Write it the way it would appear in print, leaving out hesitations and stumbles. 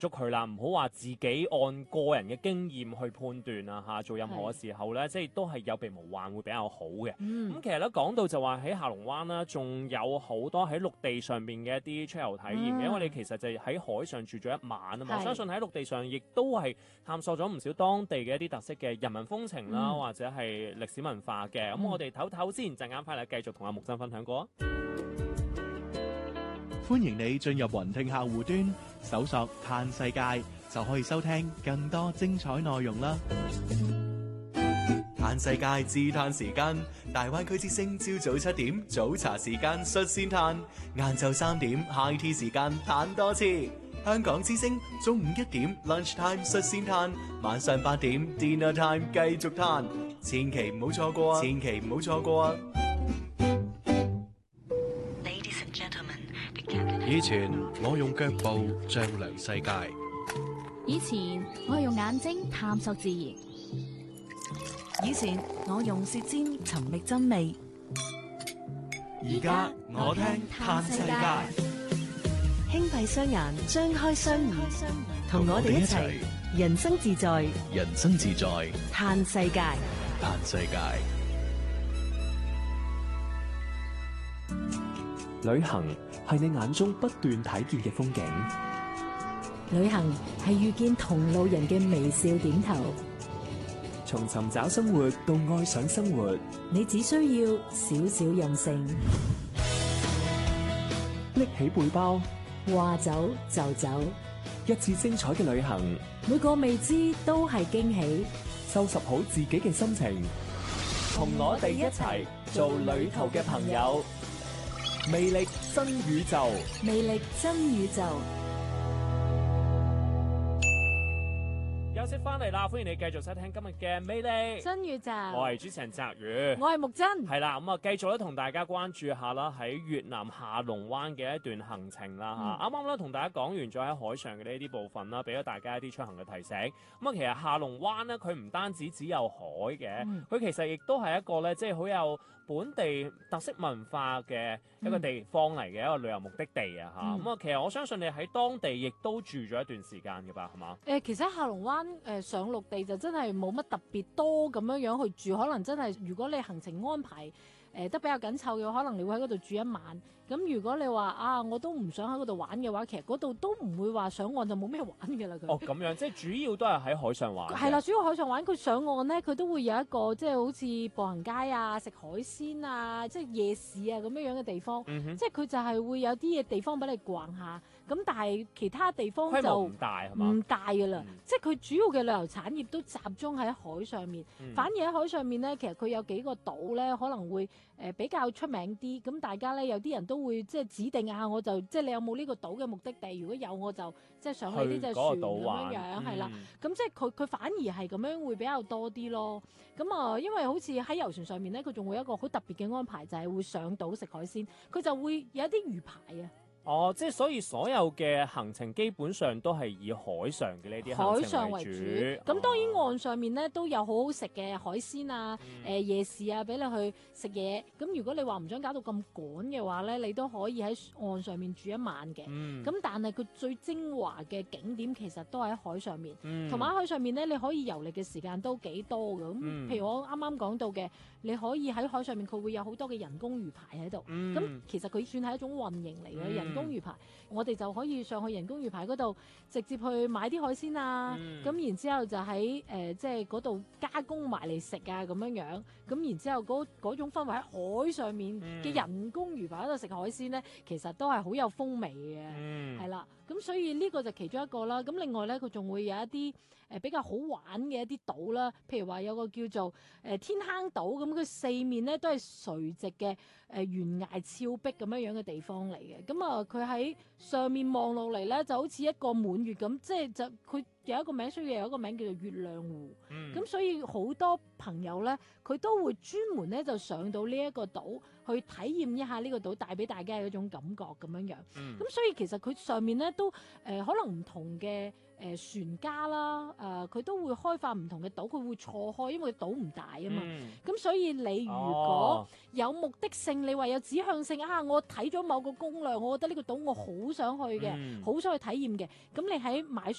捉佢啦，唔好話自己按個人嘅經驗去判斷啊嚇，做任何嘅時候咧，即係都係有備無患會比較好嘅。咁其實咧講到就話喺下龍灣啦，仲有好多喺陸地上邊嘅一啲出遊體驗嘅，因為你其實就係喺海上住咗一晚啊嘛，我相信喺陸地上亦都係探索咗唔少當地嘅一啲特色嘅人文風情啦，或者係歷史文化嘅。咁我哋唞唞先，陣間翻嚟繼續同阿木真分享過。 歡迎你進入雲聽客戶端，搜索嘆世界，就可以收聽更多精彩內容啦。嘆世界自嘆時間，大灣區之聲朝早7點早茶時間率先嘆，晏晝3點 high tea 時間嘆多次。香港之聲中午1點 lunch time 率先嘆，晚上8點 dinner time 繼續嘆，千祈唔好錯過啊！千祈唔好錯過啊！ 以前我用腳步丈量世界， 以前我係用眼睛探索自然， 以前我用舌尖尋覓真味， 而家我聽嘆世界， 輕閉雙眼，張開雙耳，同我哋一齊人生自在， 人生自在， 嘆世界， 嘆世界。 旅行係你眼中不斷睇見嘅風景， 旅行係遇見同路人嘅微笑點頭。 從尋找生活到愛上生活， 你只需要少少任性， 拎起背包， 話走就走， 一次精彩嘅旅行， 每個未知都係驚喜。 收拾好自己嘅心情，同我哋一齊做旅途嘅朋友。魅力新宇宙， 魅力真宇宙。 休息翻嚟啦，歡迎你繼續收聽今日嘅魅力新宇宙。 我係主持人澤宇， 我係木真。 係啦，咁啊繼續咧同大家關注下啦，喺越南下龍灣嘅一段行程啦嚇。啱啱咧同大家講完咗喺海上嘅呢啲部分啦，俾咗大家一啲出行嘅提醒。咁啊，其實下龍灣咧，佢唔單止只有海嘅，佢其實亦都係一個咧，即係好有本地特色文化嘅一個地方嚟嘅一個旅遊目的地啊嚇。咁啊，其實我相信你喺當地亦都住咗一段時間嘅吧，係嘛？ 其實下龍灣上陸地就真係冇乜特別多咁樣去住，可能真係如果你行程安排得比較緊湊嘅話，可能你會喺嗰度住一晚。咁如果你話啊，我都唔想喺嗰度玩嘅話，其實嗰度都唔會話上岸就冇咩玩嘅啦。佢咁樣，即係主要都係喺海上玩。 係啦，主要海上玩。佢上岸咧，佢都會有一個即係好似步行街啊、食海鮮啊、即係夜市啊咁樣嘅地方。即係佢就係會有啲嘅地方俾你逛下。咁但係其他地方就唔大係嘛？ 唔大㗎啦。即係佢主要嘅旅遊產業都集中喺海上面。反而喺海上面咧，其實佢有幾個島咧，可能會比較出名啲。咁大家咧有啲人都會即係指定啊，我就即係你有冇呢個島嘅目的地？如果有，我就即係上去呢隻船咁樣係啦。咁即係佢反而係咁樣會比較多啲咯。咁啊，因為好似喺遊船上面咧，佢仲會有一個好特別嘅安排，就係會上島食海鮮。佢就會有一啲魚排啊。 即係所以所有嘅行程基本上都係以海上嘅呢啲行程為主。 咁當然岸上面咧都有好好食嘅海鮮啊、夜市啊，俾你去食嘢。咁如果你話唔想搞到咁趕嘅話咧，你都可以喺岸上面住一晚嘅。咁但係佢最精華嘅景點其實都喺海上面，同埋喺海上面咧你可以遊歷嘅時間都幾多㗎。咁譬如我啱啱講到嘅，你可以喺海上面佢會有好多嘅人工魚排喺度。咁其實佢算係一種運營嚟嘅人工魚排，我哋就可以上去人工魚排嗰度直接去買啲海鮮啊，咁然之後就喺即係嗰度加工埋嚟食啊咁樣樣，咁然之後嗰種氛圍喺海上面嘅人工魚排喺度食海鮮咧，其實都係好有風味嘅，係啦，咁所以呢個就其中一個啦。咁另外咧，佢仲會有一啲比較好玩嘅一啲島啦，譬如話有個叫做天坑島，咁佢四面咧都係垂直嘅懸崖峭壁咁樣樣嘅地方嚟嘅。咁啊佢喺上面望落嚟咧，就好似一個滿月咁，即係就佢有一個名，需要有一個名叫做月亮湖。咁所以好多朋友咧，佢都會專門咧就上到呢一個島去體驗一下呢個島帶俾大家嘅一種感覺咁樣樣。 嗯咁所以其實佢上面咧都可能唔同嘅船家啦，佢都會開發唔同嘅島，佢會錯開，因為島唔大啊嘛。咁所以你如果有目的性，你話有指向性啊，我睇咗某個攻略，我覺得呢個島我好想去嘅，好想去體驗嘅，咁你喺買